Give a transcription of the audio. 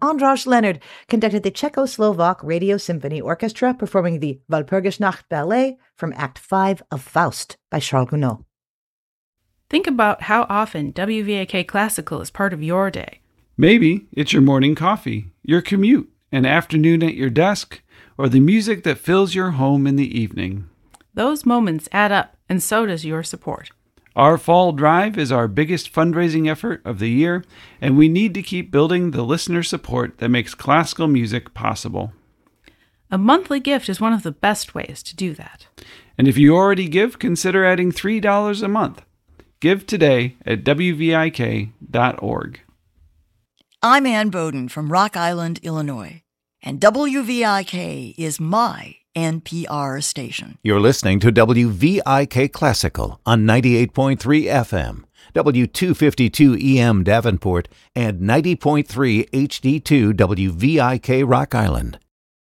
Andras Leonard conducted the Czechoslovak Radio Symphony Orchestra performing the Walpurgisnacht Ballet from Act 5 of Faust by Charles Gounod. Think about how often WVIK Classical is part of your day. Maybe it's your morning coffee, your commute, an afternoon at your desk, or the music that fills your home in the evening. Those moments add up, and so does your support. Our fall drive is our biggest fundraising effort of the year, and we need to keep building the listener support that makes classical music possible. A monthly gift is one of the best ways to do that. And if you already give, consider adding $3 a month. Give today at WVIK.org. I'm Ann Bowden from Rock Island, Illinois, and WVIK is my NPR station. You're listening to WVIK Classical on 98.3 FM, W252 EM Davenport, and 90.3 HD2 WVIK Rock Island.